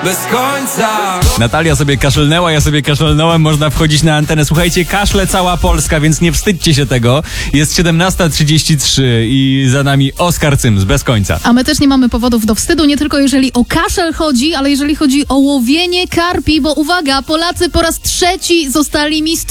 Bez końca. Natalia sobie kaszlnęła, ja sobie kaszlnąłem, można wchodzić na antenę. Słuchajcie, kaszle cała Polska, więc nie wstydźcie się tego. Jest 17:33 i za nami Oskar Cyms, bez końca. A my też nie mamy powodów do wstydu, nie tylko jeżeli o kaszel chodzi, ale jeżeli chodzi o łowienie karpi, bo uwaga, Polacy po raz trzeci zostali mistrzami